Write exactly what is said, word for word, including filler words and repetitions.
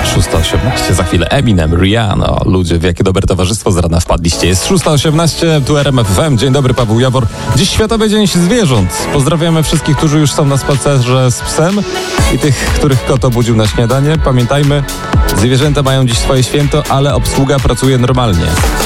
szósta osiemnaście, za chwilę Eminem, Rihanna. Ludzie, w jakie dobre towarzystwo z rana wpadliście. Jest szósta osiemnaście, tu R M F F M. Dzień dobry, Paweł Jawor. Dziś Światowy Dzień Zwierząt. Pozdrawiamy wszystkich, którzy już są na spacerze z psem i tych, których kot obudził na śniadanie. Pamiętajmy, zwierzęta mają dziś swoje święto, ale obsługa pracuje normalnie.